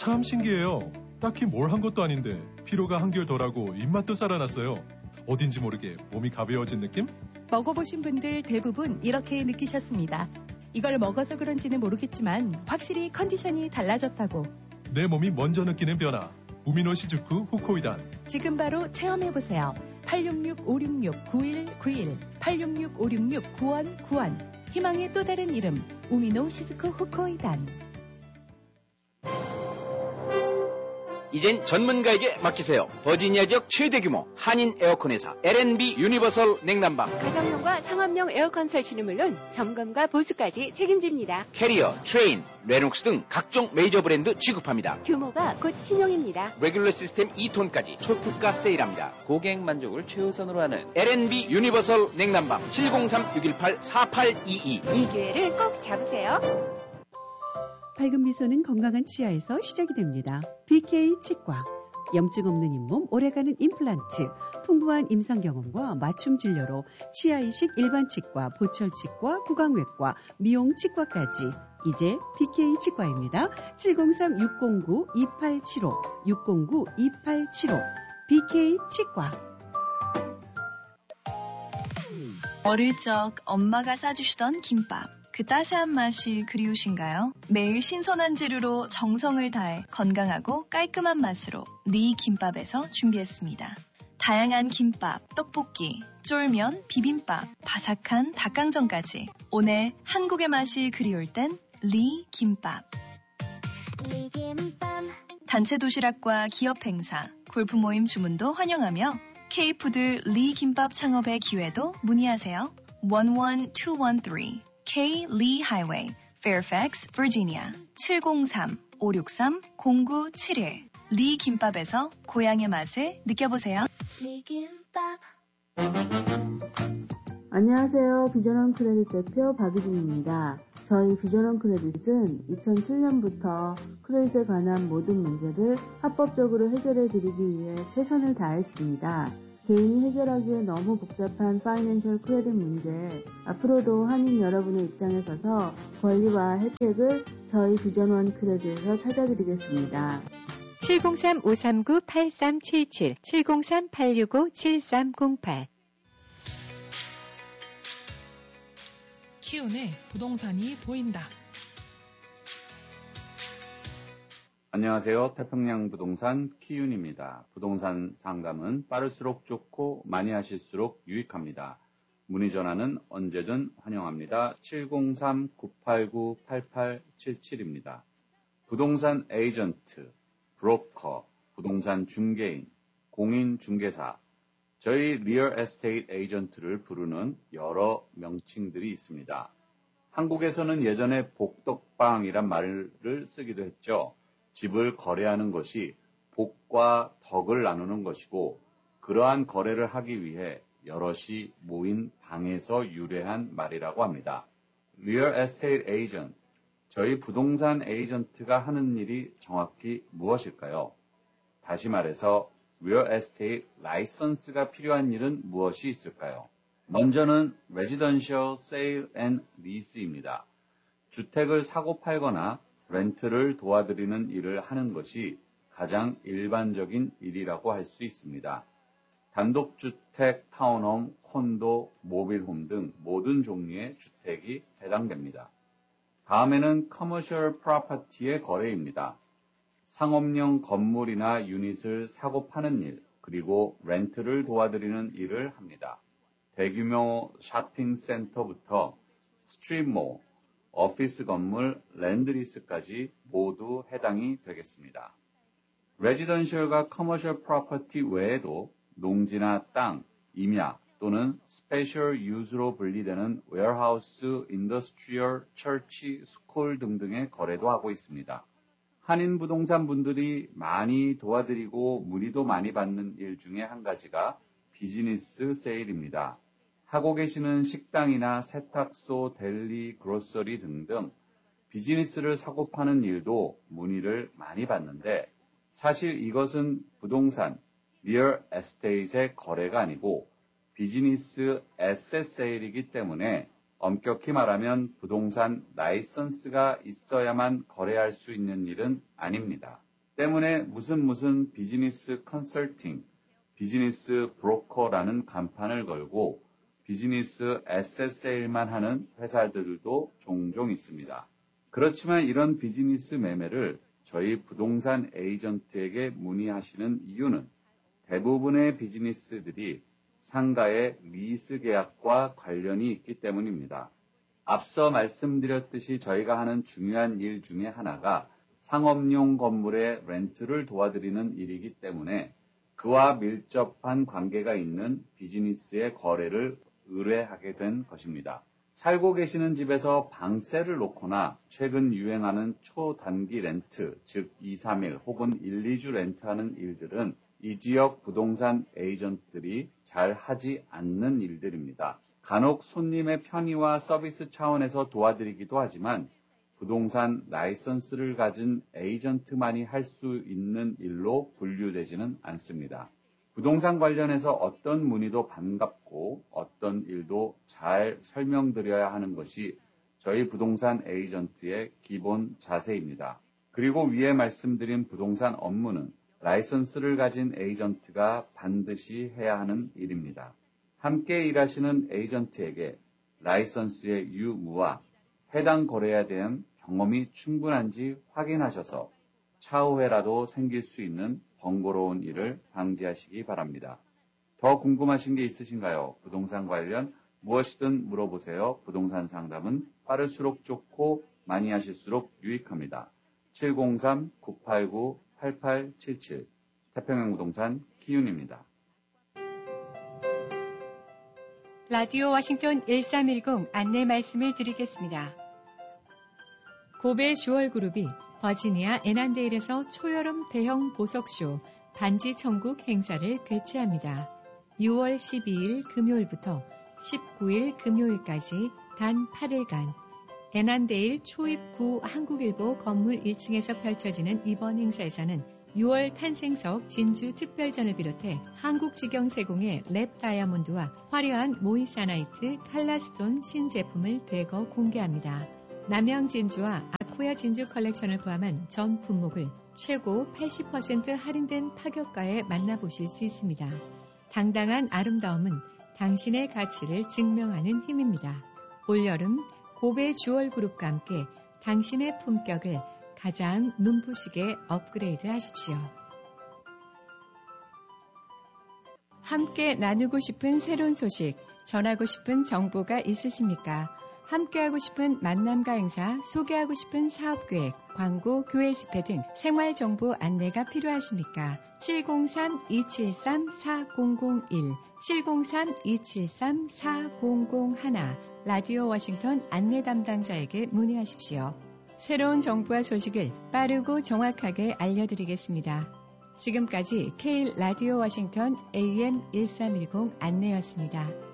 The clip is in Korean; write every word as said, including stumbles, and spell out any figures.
참 신기해요. 딱히 뭘 한 것도 아닌데 피로가 한결 덜하고 입맛도 살아났어요. 어딘지 모르게 몸이 가벼워진 느낌? 먹어보신 분들 대부분 이렇게 느끼셨습니다. 이걸 먹어서 그런지는 모르겠지만 확실히 컨디션이 달라졌다고. 내 몸이 먼저 느끼는 변화. 우미노 시즈쿠 후코이단. 지금 바로 체험해보세요. 팔육육 오육육 구일구일 팔육육 오육육 구일구일 희망의 또 다른 이름 우미노 시즈쿠 후코이단. 이젠 전문가에게 맡기세요. 버지니아 지역 최대 규모 한인 에어컨 회사 엘앤비 유니버설 냉난방. 가정용과 상업용 에어컨 설치는 물론 점검과 보수까지 책임집니다. 캐리어, 트레인, 레녹스 등 각종 메이저 브랜드 취급합니다. 규모가 곧 신용입니다. 레귤러 시스템 이 톤까지 초특가 세일합니다. 고객 만족을 최우선으로 하는 엘앤비 유니버설 냉난방 칠공삼 육일팔 사팔이이. 이 기회를 꼭 잡으세요. 밝은 미소는 건강한 치아에서 시작이 됩니다. 비케이 치과. 염증 없는 잇몸, 오래가는 임플란트, 풍부한 임상 경험과 맞춤 진료로 치아 이식 일반 치과, 보철 치과, 구강외과, 미용 치과까지. 이제 비케이 치과입니다. 칠공삼 육공구 이팔칠오, 육공구 이팔칠오. 비케이 치과. 어릴 적 엄마가 싸주시던 김밥. 그 따스한 맛이 그리우신가요? 매일 신선한 재료로 정성을 다해 건강하고 깔끔한 맛으로 리 김밥에서 준비했습니다. 다양한 김밥, 떡볶이, 쫄면, 비빔밥, 바삭한 닭강정까지 오늘 한국의 맛이 그리울 땐 리 김밥. 단체 도시락과 기업 행사, 골프 모임 주문도 환영하며 K푸드 리 김밥 창업의 기회도 문의하세요. 일일이일삼 K Lee Highway, Fairfax, Virginia 칠공삼 오육삼 공구칠일. 리 김밥에서 고향의 맛을 느껴보세요. 리 김밥. 안녕하세요. 비전원 크레딧 대표 박유진입니다. 저희 비전원 크레딧은 이천칠 년부터 크레딧에 관한 모든 문제를 합법적으로 해결해 드리기 위해 최선을 다했습니다. 개인이 해결하기에 너무 복잡한 파이낸셜 크레딧 문제, 앞으로도 한인 여러분의 입장에 서서 권리와 혜택을 저희 비전원 크레딧에서 찾아드리겠습니다. 칠공삼 오삼구 팔삼칠칠, 칠공삼 팔육오 칠삼공팔. 키운의 부동산이 보인다. 안녕하세요. 태평양 부동산 키윤입니다. 부동산 상담은 빠를수록 좋고 많이 하실수록 유익합니다. 문의 전화는 언제든 환영합니다. 칠공삼 구팔구 팔팔칠칠입니다. 부동산 에이전트, 브로커, 부동산 중개인, 공인중개사, 저희 리얼 에스테이트 에이전트를 부르는 여러 명칭들이 있습니다. 한국에서는 예전에 복덕방이란 말을 쓰기도 했죠. 집을 거래하는 것이 복과 덕을 나누는 것이고 그러한 거래를 하기 위해 여럿이 모인 방에서 유래한 말이라고 합니다. Real Estate Agent, 저희 부동산 에이전트가 하는 일이 정확히 무엇일까요? 다시 말해서 Real Estate 라이선스가 필요한 일은 무엇이 있을까요? 먼저는 Residential Sale and Lease입니다. 주택을 사고 팔거나 렌트를 도와드리는 일을 하는 것이 가장 일반적인 일이라고 할 수 있습니다. 단독주택, 타운홈, 콘도, 모빌홈 등 모든 종류의 주택이 해당됩니다. 다음에는 커머셜 프로퍼티의 거래입니다. 상업용 건물이나 유닛을 사고 파는 일, 그리고 렌트를 도와드리는 일을 합니다. 대규모 쇼핑센터부터 스트릿몰, 오피스 건물, 랜드리스까지 모두 해당이 되겠습니다. 레지던셜과 커머셜 프로퍼티 외에도 농지나 땅, 임야 또는 스페셜 유즈로 분리되는 웨어하우스, 인더스트리얼, 처치, 스쿨 등등의 거래도 하고 있습니다. 한인 부동산 분들이 많이 도와드리고 문의도 많이 받는 일 중에 한 가지가 비즈니스 세일입니다. 하고 계시는 식당이나 세탁소, 델리, 그로서리 등등 비즈니스를 사고 파는 일도 문의를 많이 받는데 사실 이것은 부동산, 리얼 에스테이트의 거래가 아니고 비즈니스 에셋 세일이기 때문에 엄격히 말하면 부동산 라이선스가 있어야만 거래할 수 있는 일은 아닙니다. 때문에 무슨 무슨 비즈니스 컨설팅, 비즈니스 브로커라는 간판을 걸고 비즈니스 에셋 세일만 하는 회사들도 종종 있습니다. 그렇지만 이런 비즈니스 매매를 저희 부동산 에이전트에게 문의하시는 이유는 대부분의 비즈니스들이 상가의 리스 계약과 관련이 있기 때문입니다. 앞서 말씀드렸듯이 저희가 하는 중요한 일 중에 하나가 상업용 건물의 렌트를 도와드리는 일이기 때문에 그와 밀접한 관계가 있는 비즈니스의 거래를 의뢰하게 된 것입니다. 살고 계시는 집에서 방세를 놓거나 최근 유행하는 초단기 렌트, 즉 이, 삼 일 혹은 일, 이 주 렌트하는 일들은 이 지역 부동산 에이전트들이 잘 하지 않는 일들입니다. 간혹 손님의 편의와 서비스 차원에서 도와드리기도 하지만 부동산 라이선스를 가진 에이전트만이 할 수 있는 일로 분류되지는 않습니다. 부동산 관련해서 어떤 문의도 반갑고 어떤 일도 잘 설명드려야 하는 것이 저희 부동산 에이전트의 기본 자세입니다. 그리고 위에 말씀드린 부동산 업무는 라이선스를 가진 에이전트가 반드시 해야 하는 일입니다. 함께 일하시는 에이전트에게 라이선스의 유무와 해당 거래에 대한 경험이 충분한지 확인하셔서 차후에라도 생길 수 있는 번거로운 일을 방지하시기 바랍니다. 더 궁금하신 게 있으신가요? 부동산 관련 무엇이든 물어보세요. 부동산 상담은 빠를수록 좋고 많이 하실수록 유익합니다. 칠공삼 구팔구 팔팔칠칠 태평양 부동산 키윤입니다. 라디오 워싱턴 일삼일공 안내 말씀을 드리겠습니다. 고베 주얼그룹이 버지니아 애난데일에서 초여름 대형 보석쇼 반지 천국 행사를 개최합니다. 유월 십이일 금요일부터 십구일 금요일까지 단 팔 일간 애난데일 초입구 한국일보 건물 일 층에서 펼쳐지는 이번 행사에서는 유월 탄생석 진주 특별전을 비롯해 한국직영세공의 랩 다이아몬드와 화려한 모이사나이트 칼라스톤 신제품을 대거 공개합니다. 남양 진주와 아코야 진주 컬렉션을 포함한 전 품목을 최고 팔십 퍼센트 할인된 파격가에 만나보실 수 있습니다. 당당한 아름다움은 당신의 가치를 증명하는 힘입니다. 올여름 고베 주얼그룹과 함께 당신의 품격을 가장 눈부시게 업그레이드 하십시오. 함께 나누고 싶은 새로운 소식, 전하고 싶은 정보가 있으십니까? 함께하고 싶은 만남과 행사, 소개하고 싶은 사업계획, 광고, 교회 집회 등 생활정보 안내가 필요하십니까? 칠공삼 이칠삼 사공공일, 칠공삼 이칠삼 사공공일 라디오 워싱턴 안내 담당자에게 문의하십시오. 새로운 정보와 소식을 빠르고 정확하게 알려드리겠습니다. 지금까지 케이 라디오 워싱턴 에이엠 일삼일공 안내였습니다.